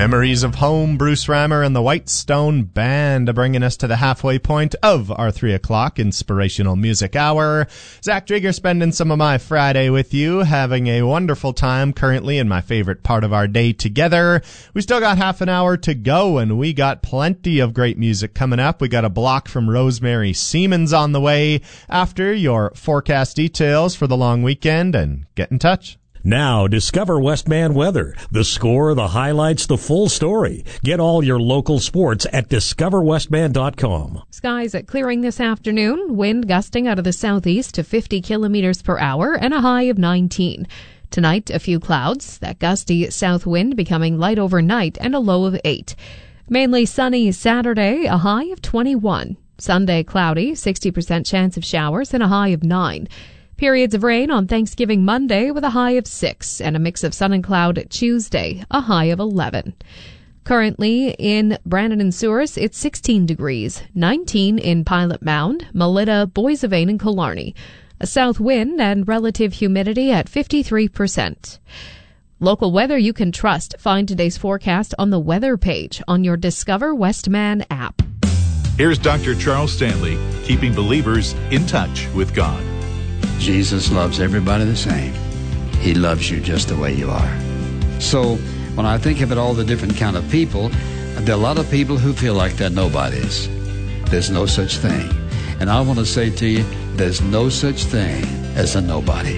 Memories of Home, Bruce Rammer and the White Stone Band bringing us to the halfway point of our 3 o'clock Inspirational Music Hour. Zach Drieger spending some of my Friday with you, having a wonderful time currently in my favorite part of our day together. We still got half an hour to go, and we got plenty of great music coming up. We got a block from Rosemary Siemens on the way after your forecast details for the long weekend, and get in touch. Now, discover Westman weather. The score, the highlights, the full story. Get all your local sports at discoverwestman.com. Skies clearing this afternoon. Wind gusting out of the southeast to 50 kilometers per hour and a high of 19. Tonight, a few clouds. That gusty south wind becoming light overnight and a low of 8. Mainly sunny Saturday, a high of 21. Sunday, cloudy, 60% chance of showers and a high of 9. Periods of rain on Thanksgiving Monday with a high of 6 and a mix of sun and cloud Tuesday, a high of 11. Currently in Brandon and Souris, it's 16 degrees, 19 in Pilot Mound, Melita, Boissevain, and Killarney. A south wind and relative humidity at 53%. Local weather you can trust. Find today's forecast on the weather page on your Discover Westman app. Here's Dr. Charles Stanley, keeping believers in touch with God. Jesus loves everybody the same. He loves you just the way you are. So when I think of it, all the different kind of people, there are a lot of people who feel like they're nobodies. There's no such thing. And I want to say to you, there's no such thing as a nobody.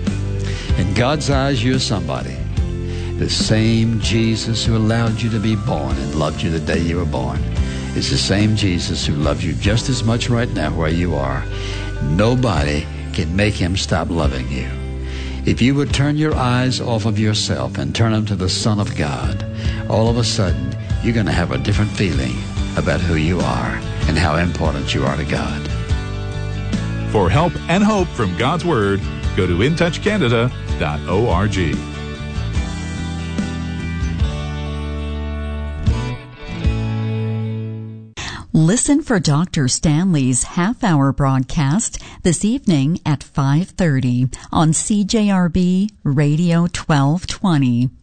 In God's eyes, you're somebody. The same Jesus who allowed you to be born and loved you the day you were born is the same Jesus who loves you just as much right now where you are. Nobody can make him stop loving you. If you would turn your eyes off of yourself and turn them to the Son of God, all of a sudden you're going to have a different feeling about who you are and how important you are to God. For help and hope from God's Word, go to intouchcanada.org. Listen for Dr. Stanley's half-hour broadcast this evening at 5:30 on CJRB Radio 1220.